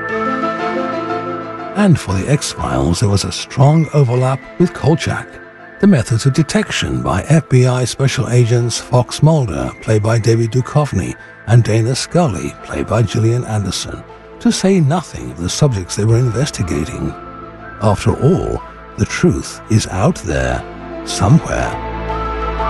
And for the X-Files, there was a strong overlap with Kolchak. The methods of detection by FBI Special Agents Fox Mulder, played by David Duchovny, and Dana Scully, played by Gillian Anderson, to say nothing of the subjects they were investigating. After all, the truth is out there, somewhere.